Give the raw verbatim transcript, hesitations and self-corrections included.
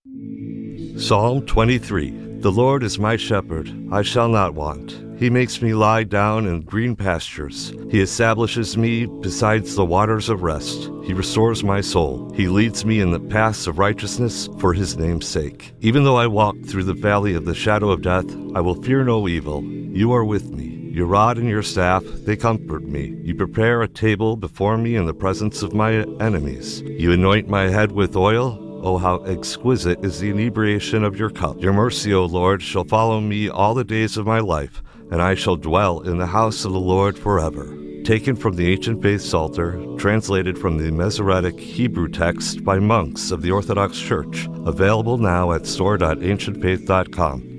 Psalm twenty-three. The Lord is my shepherd, I shall not want. He makes me lie down in green pastures. He establishes me beside the waters of rest. He restores my soul. He leads me in the paths of righteousness for his name's sake. Even though I walk through the valley of the shadow of death, I will fear no evil. You are with me. Your rod and your staff, they comfort me. You prepare a table before me in the presence of my enemies. You anoint my head with oil. Oh, how exquisite is the inebriation of your cup. Your mercy, O Lord, shall follow me all the days of my life, and I shall dwell in the house of the Lord forever. Taken from the Ancient Faith Psalter, translated from the Masoretic Hebrew text by monks of the Orthodox Church, available now at store dot ancient faith dot com.